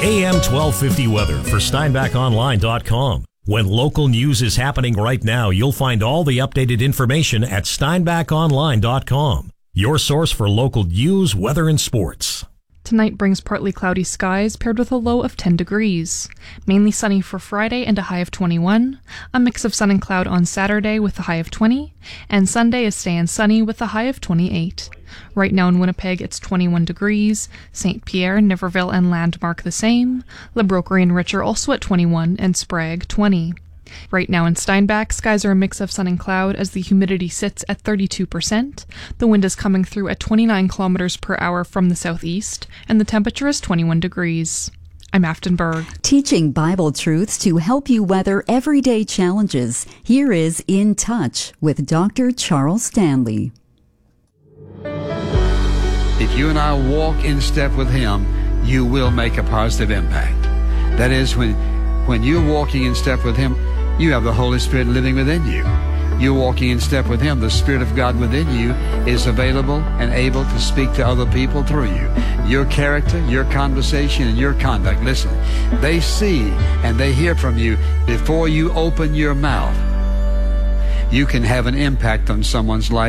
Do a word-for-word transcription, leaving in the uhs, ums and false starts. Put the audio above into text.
A M twelve fifty weather for Steinbach Online dot com. When local news is happening right now, you'll find all the updated information at Steinbach Online dot com. Your source for local news, weather, and sports. Tonight brings partly cloudy skies paired with a low of ten degrees. Mainly sunny for Friday and a high of twenty-one. A mix of sun and cloud on Saturday with a high of twenty. And Sunday is staying sunny with a high of twenty-eight. Right now in Winnipeg, it's twenty-one degrees. Saint Pierre, Niverville, and Landmark the same. Le Brocquerie and Richer also at twenty-one, and Sprague twenty. Right now in Steinbach, skies are a mix of sun and cloud as the humidity sits at thirty-two percent. The wind is coming through at twenty-nine kilometers per hour from the southeast, and the temperature is twenty-one degrees. I'm Afton Berg. Teaching Bible truths to help you weather everyday challenges. Here is In Touch with Doctor Charles Stanley. If you and I walk in step with Him, you will make a positive impact. That is, when, when you're walking in step with Him, you have the Holy Spirit living within you. You're walking in step with Him. The Spirit of God within you is available and able to speak to other people through you. Your character, your conversation, and your conduct. Listen, they see and they hear from you before you open your mouth. You can have an impact on someone's life.